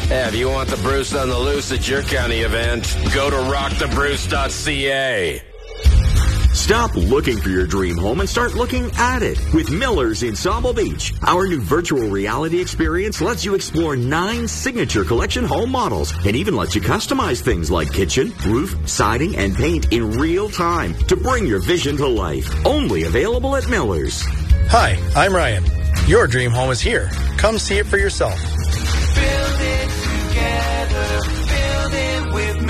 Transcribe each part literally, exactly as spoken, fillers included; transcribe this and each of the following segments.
Yeah, if you want the Bruce on the loose at your county event, go to rock the bruce dot c a. Stop looking for your dream home and start looking at it with Miller's in Sawmill Beach. Our new virtual reality experience lets you explore nine signature collection home models and even lets you customize things like kitchen, roof, siding, and paint in real time to bring your vision to life. Only available at Miller's. Hi, I'm Ryan. Your dream home is here. Come see it for yourself. Build it together. Build it with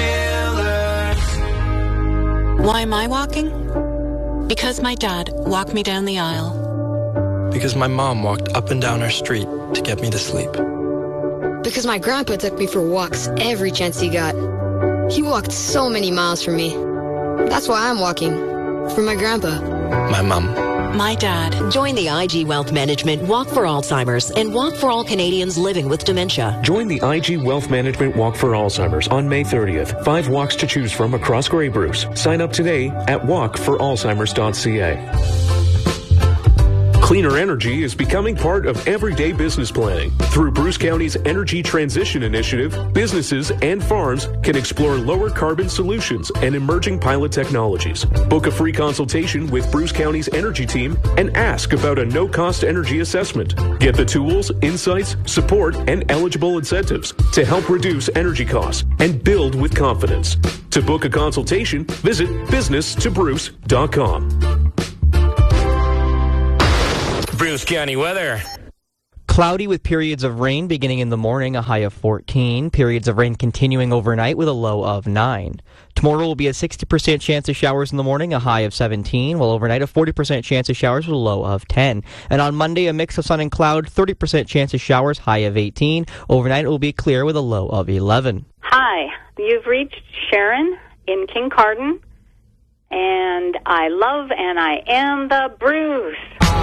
Miller's. Why am I walking? Because my dad walked me down the aisle. Because my mom walked up and down our street to get me to sleep. Because my grandpa took me for walks every chance he got. He walked so many miles for me. That's why I'm walking. For my grandpa. My mom. My dad. Join the I G Wealth Management Walk for Alzheimer's and Walk for All Canadians living with dementia. Join the I G Wealth Management Walk for Alzheimer's on May thirtieth. Five walks to choose from across Grey Bruce. Sign up today at walk for alzheimers dot c a. Cleaner energy is becoming part of everyday business planning. Through Bruce County's Energy Transition Initiative, businesses and farms can explore lower carbon solutions and emerging pilot technologies. Book a free consultation with Bruce County's energy team and ask about a no-cost energy assessment. Get the tools, insights, support, and eligible incentives to help reduce energy costs and build with confidence. To book a consultation, visit business to bruce dot com. Bruce County weather. Cloudy with periods of rain beginning in the morning, a high of fourteen. Periods of rain continuing overnight with a low of nine. Tomorrow will be a sixty percent chance of showers in the morning, a high of seventeen, while overnight a forty percent chance of showers with a low of ten. And on Monday, a mix of sun and cloud, thirty percent chance of showers, high of eighteen. Overnight it will be clear with a low of eleven. Hi, you've reached Sharon in Kincardine, and I love and I am the Bruce.